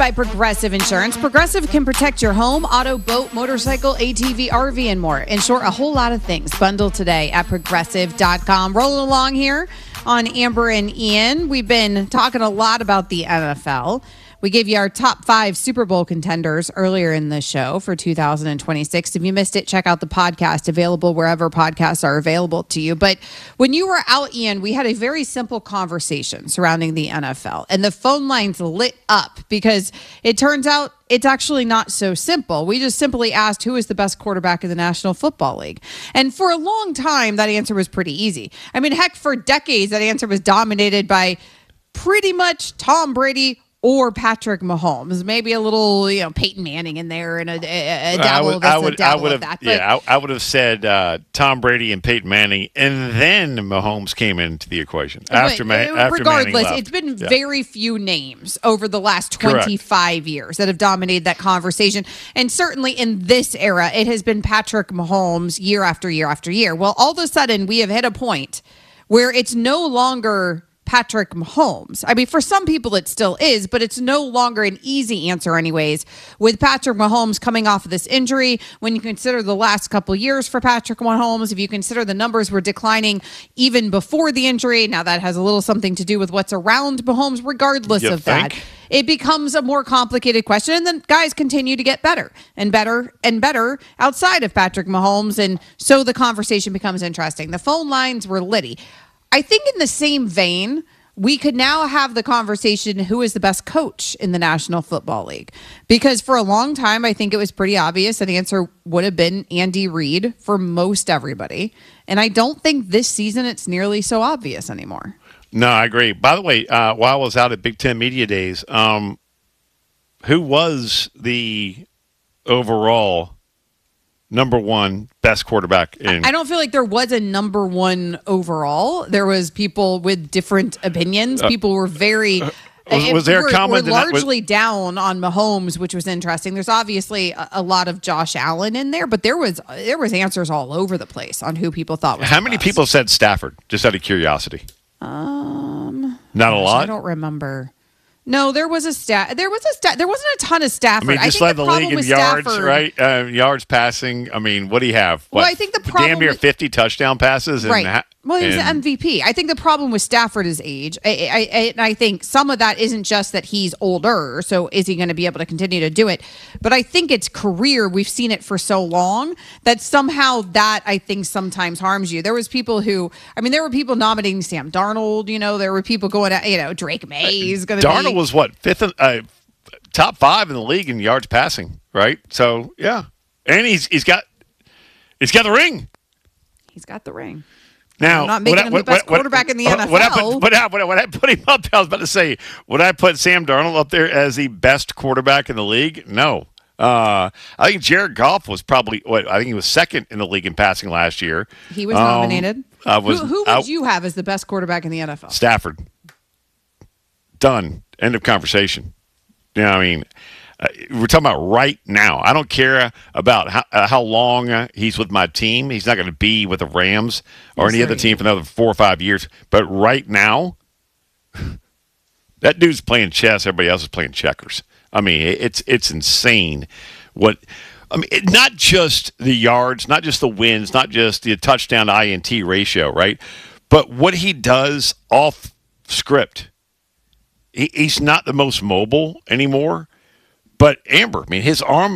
by Progressive Insurance. Progressive can protect your home, auto, boat, motorcycle, ATV, RV, and more. In short, a whole lot of things. Bundle today at Progressive.com. Rolling along here on Amber and Ian. We've been talking a lot about the NFL. We gave you our top 5 Super Bowl contenders earlier in the show for 2026. If you missed it, check out the podcast, available wherever podcasts are available to you. But when you were out, Ian, we had a very simple conversation surrounding the NFL, and the phone lines lit up because it turns out it's actually not so simple. We just simply asked who is the best quarterback in the National Football League. And for a long time, that answer was pretty easy. I mean, heck, for decades, that answer was dominated by pretty much Tom Brady or Patrick Mahomes, maybe a little, Peyton Manning in there and a dabble of that. I would have said Tom Brady and Peyton Manning, and then Mahomes came into the equation after Manning left. It's been very few names over the last 25 years that have dominated that conversation, and certainly in this era, it has been Patrick Mahomes year after year after year. Well, all of a sudden, we have hit a point where it's no longer Patrick Mahomes. I mean, for some people it still is, but it's no longer an easy answer anyways, with Patrick Mahomes coming off of this injury. When you consider the last couple years for Patrick Mahomes, if you consider the numbers were declining even before the injury, now that has a little something to do with what's around Mahomes regardless of that. It becomes a more complicated question, and then guys continue to get better and better and better outside of Patrick Mahomes, and so the conversation becomes interesting. The phone lines were litty. I think in the same vein, we could now have the conversation, who is the best coach in the National Football League? Because for a long time, I think it was pretty obvious that the answer would have been Andy Reid for most everybody. And I don't think this season it's nearly so obvious anymore. No, I agree. By the way, while I was out at Big Ten Media Days, who was the overall number one best quarterback in? I don't feel like there was a number one overall. There was people with different opinions. People were very was there a comment we're largely down on Mahomes, which was interesting. There's obviously a lot of Josh Allen in there, but there was answers all over the place on who people thought was How many people said Stafford, just out of curiosity? Not a lot. I don't remember. No, there was a stat. There wasn't a ton of Stafford. I mean, just led the league in yards, right? Yards passing. I mean, what do you have? Well, I think the problem damn near 50 touchdown passes. Right. Well, he was the MVP. I think the problem with Stafford is age. I think some of that isn't just that he's older, so is he going to be able to continue to do it? But I think it's career. We've seen it for so long that somehow that, I think, sometimes harms you. There were people nominating Sam Darnold. There were people going at, Drake May is going to be. Darnold was what, top 5 in the league in yards passing, right? So, yeah. And he's got the ring. He's got the ring. Now, I'm not making him the best quarterback in the NFL. When I put him up there, I was about to say, would I put Sam Darnold up there as the best quarterback in the league? No. I think Jared Goff was probably, I think he was second in the league in passing last year. He was nominated. Who would you have as the best quarterback in the NFL? Stafford. Done. End of conversation. I mean, we're talking about right now. I don't care about how long he's with my team. He's not going to be with the Rams or any other team for another 4 or 5 years. But right now, that dude's playing chess. Everybody else is playing checkers. I mean, it's insane. Not just the yards, not just the wins, not just the touchdown to INT ratio, right? But what he does off script. He's not the most mobile anymore. But Amber, his arm,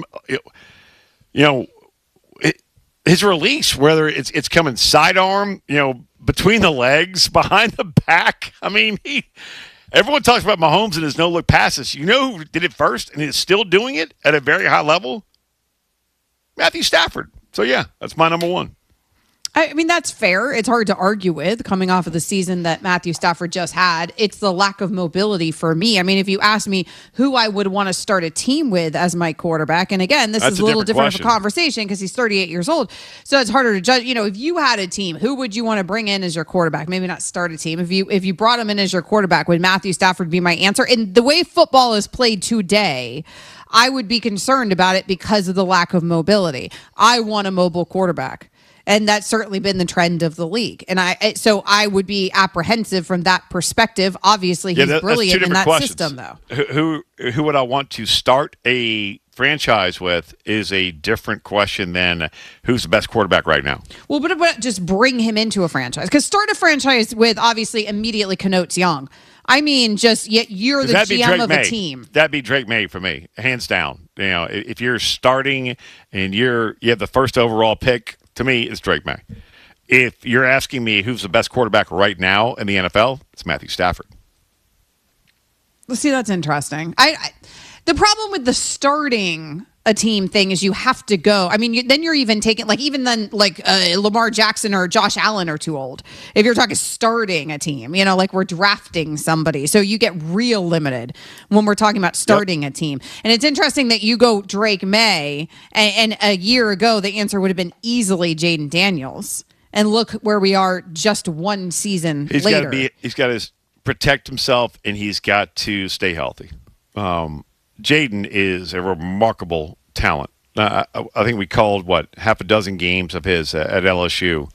his release, whether it's coming sidearm, between the legs, behind the back. Everyone talks about Mahomes and his no-look passes. You know who did it first and is still doing it at a very high level? Matthew Stafford. So, yeah, that's my number one. I mean, that's fair. It's hard to argue with coming off of the season that Matthew Stafford just had. It's the lack of mobility for me. I mean, if you ask me who I would want to start a team with as my quarterback, and again, this is a little different of a conversation because he's 38 years old, so it's harder to judge. If you had a team, who would you want to bring in as your quarterback? Maybe not start a team. If you brought him in as your quarterback, would Matthew Stafford be my answer? And the way football is played today, I would be concerned about it because of the lack of mobility. I want a mobile quarterback. And that's certainly been the trend of the league. And so I would be apprehensive from that perspective. Obviously, he's brilliant in that system, though. Who would I want to start a franchise with is a different question than who's the best quarterback right now. Well, but about just bring him into a franchise? Because start a franchise with obviously immediately connotes young. I mean, just you're the GM of a team. That'd be Drake May for me, hands down. You know, if you're starting and you have the first overall pick, to me, it's Drake May. If you're asking me who's the best quarterback right now in the NFL, it's Matthew Stafford. Let's see, that's interesting. The problem with the starting a team thing is you have to go. I mean, then you're even taking Lamar Jackson or Josh Allen are too old. If you're talking starting a team, like we're drafting somebody. So you get real limited when we're talking about starting a team. And it's interesting that you go Drake May and a year ago, the answer would have been easily Jaden Daniels. And look where we are just one season later. He's got to protect himself and he's got to stay healthy. Jaden is a remarkable talent. I think we called, half a dozen games of his at LSU.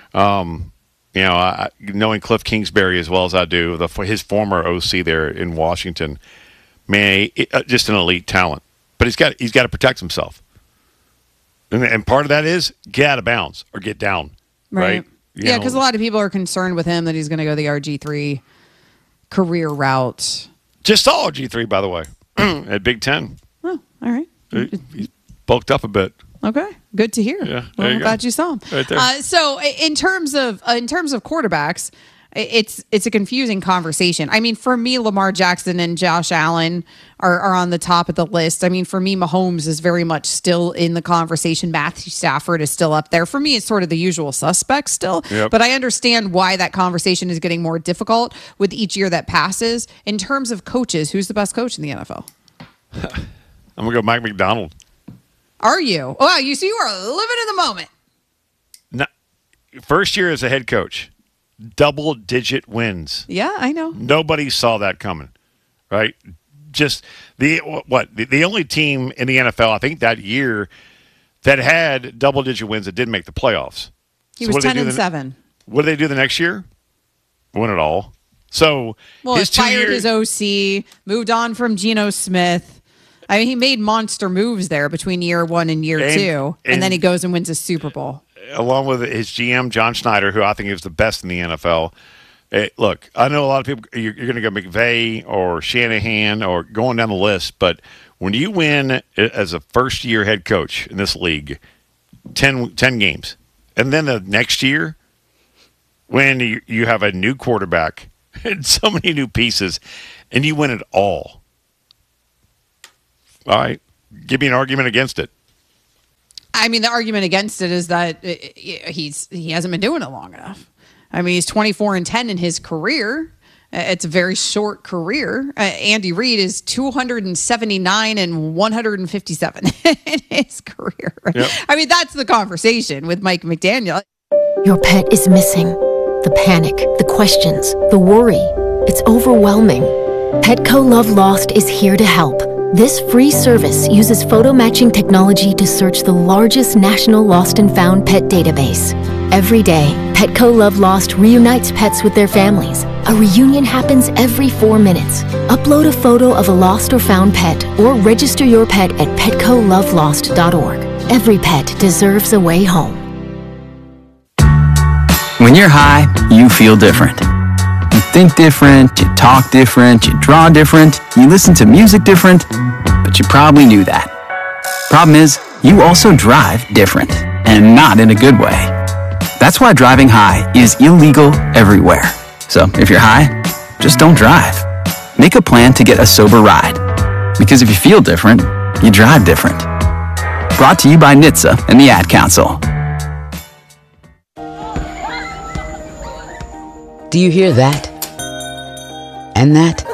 Knowing Cliff Kingsbury as well as I do, his former OC there in Washington, man, just an elite talent. But he's got to protect himself. And part of that is get out of bounds or get down. Right? Yeah, because a lot of people are concerned with him that he's going to go the RG3 career route. Just saw RG3, by the way. At Big Ten. Oh, all right. He's bulked up a bit. Okay, good to hear. Yeah, well, I'm glad you saw him. Right there. So, in terms of quarterbacks, it's a confusing conversation. I mean, for me, Lamar Jackson and Josh Allen are on the top of the list. I mean, for me, Mahomes is very much still in the conversation. Matthew Stafford is still up there. For me, it's sort of the usual suspects still. Yep. But I understand why that conversation is getting more difficult with each year that passes. In terms of coaches, who's the best coach in the NFL? I'm going to go Mike McDonald. Are you? Wow, you are living in the moment. No, first year as a head coach. Double-digit wins. Yeah, I know. Nobody saw that coming, right? Just the only team in the NFL, I think, that year that had double-digit wins that didn't make the playoffs. He was 10-7. What did they do the next year? Win it all. So, he fired his OC, moved on from Geno Smith. I mean, he made monster moves there between year one and year two, and then he goes and wins a Super Bowl. Along with his GM, John Schneider, who I think is the best in the NFL. Look, I know a lot of people, you're going to go McVay or Shanahan or going down the list, but when you win as a first-year head coach in this league, 10 games, and then the next year, when you have a new quarterback and so many new pieces, and you win it all right, give me an argument against it. I mean, the argument against it is that he hasn't been doing it long enough. I mean, he's 24-10 in his career. It's a very short career. Andy Reid is 279-157 in his career. Yep. I mean, that's the conversation with Mike McDaniel. Your pet is missing. The panic, the questions, the worry. It's overwhelming. Petco Love Lost is here to help. This free service uses photo matching technology to search the largest national lost and found pet database. Every day, Petco Love Lost reunites pets with their families. A reunion happens every 4 minutes. Upload a photo of a lost or found pet or register your pet at PetcoLoveLost.org. Every pet deserves a way home. When you're high, you feel different. You think different, you talk different, you draw different, you listen to music different, but you probably knew that. Problem is, you also drive different, and not in a good way. That's why driving high is illegal everywhere. So if you're high, just don't drive. Make a plan to get a sober ride. Because if you feel different, you drive different. Brought to you by NHTSA and the Ad Council. Do you hear that? And that?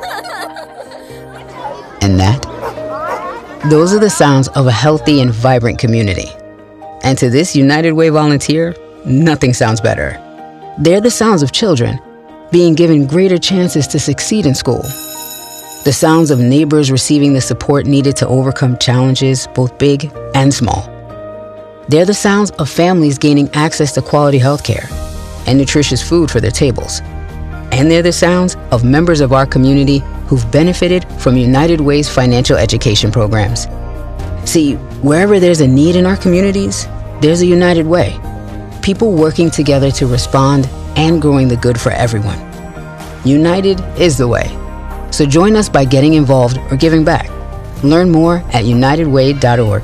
And that? Those are the sounds of a healthy and vibrant community. And to this United Way volunteer, nothing sounds better. They're the sounds of children being given greater chances to succeed in school. The sounds of neighbors receiving the support needed to overcome challenges, both big and small. They're the sounds of families gaining access to quality health care and nutritious food for their tables. And they're the sounds of members of our community who've benefited from United Way's financial education programs. See, wherever there's a need in our communities, there's a United Way. People working together to respond and growing the good for everyone. United is the way. So join us by getting involved or giving back. Learn more at unitedway.org.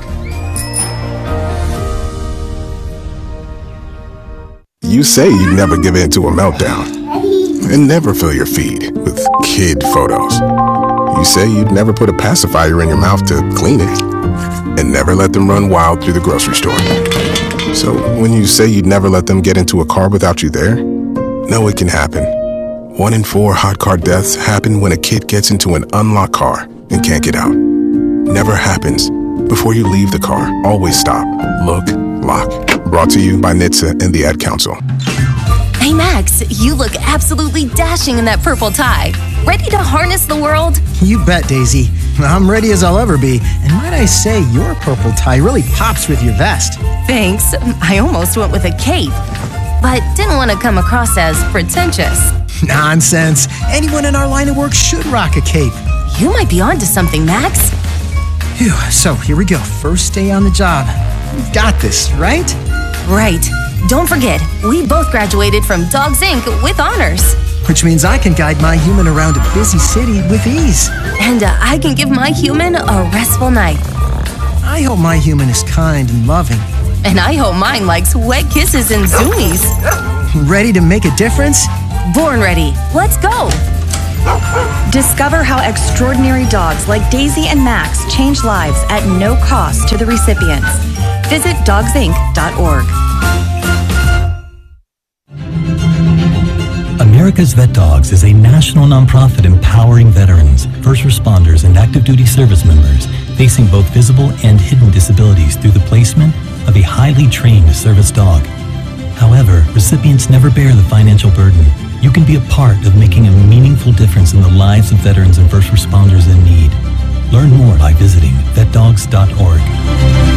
You say you'd never give in to a meltdown and never fill your feed with kid photos. You say you'd never put a pacifier in your mouth to clean it and never let them run wild through the grocery store. So when you say you'd never let them get into a car without you there, no, it can happen. 1 in 4 hot car deaths happen when a kid gets into an unlocked car and can't get out. Never happens. Before you leave the car, always stop, look, lock. Brought to you by NHTSA and the Ad Council. Hey Max, you look absolutely dashing in that purple tie. Ready to harness the world? You bet, Daisy. I'm ready as I'll ever be. And might I say, your purple tie really pops with your vest. Thanks. I almost went with a cape, but didn't want to come across as pretentious. Nonsense. Anyone in our line of work should rock a cape. You might be onto something, Max. Phew, so here we go. First day on the job. We've got this, right? Right. Don't forget, we both graduated from Dogs Inc. with honors. Which means I can guide my human around a busy city with ease. And I can give my human a restful night. I hope my human is kind and loving. And I hope mine likes wet kisses and zoomies. Ready to make a difference? Born ready. Let's go. Discover how extraordinary dogs like Daisy and Max change lives at no cost to the recipients. Visit dogsinc.org. America's Vet Dogs is a national nonprofit empowering veterans, first responders, and active duty service members facing both visible and hidden disabilities through the placement of a highly trained service dog. However, recipients never bear the financial burden. You can be a part of making a meaningful difference in the lives of veterans and first responders in need. Learn more by visiting vetdogs.org.